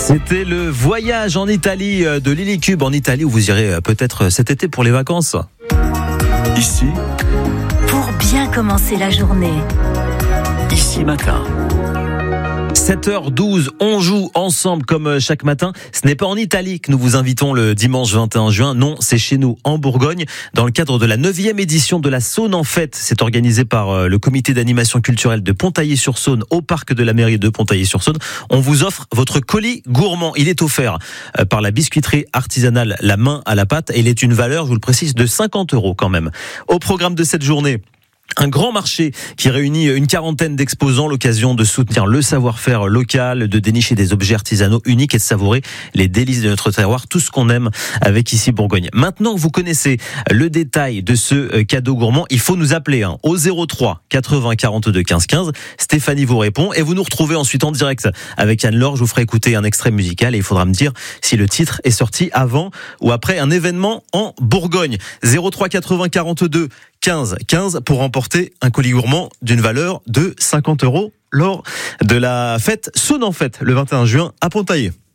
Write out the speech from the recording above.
C'était le voyage en Italie de Lily Cube en Italie où vous irez peut-être cet été pour les vacances. Ici, Pour bien commencer la journée. ici matin. 7h12, on joue ensemble comme chaque matin. Ce n'est pas en Italie que nous vous invitons le dimanche 21 juin. Non, c'est chez nous en Bourgogne dans le cadre de la 9e édition de la Saône en fête. C'est organisé par le comité d'animation culturelle de Pontaillé-sur-Saône au parc de la mairie de Pontaillé-sur-Saône. On vous offre votre colis gourmand. Il est offert par la biscuiterie artisanale La Main à la Pâte et il est une valeur, je vous le précise, de 50 € quand même. Au programme de cette journée, un grand marché qui réunit une quarantaine d'exposants, l'occasion de soutenir le savoir-faire local, de dénicher des objets artisanaux uniques et de savourer les délices de notre terroir, tout ce qu'on aime avec ici Bourgogne. Maintenant que vous connaissez le détail de ce cadeau gourmand, il faut nous appeler au 03 80 42 15 15. Stéphanie vous répond et vous nous retrouvez ensuite en direct avec Anne-Laure. Je vous ferai écouter un extrait musical et il faudra me dire si le titre est sorti avant ou après un événement en Bourgogne. 03 80 42 15 15 pour remporter un colis gourmand d'une valeur de 50 € lors de la fête Saône en fête le 21 juin à Pontaillé.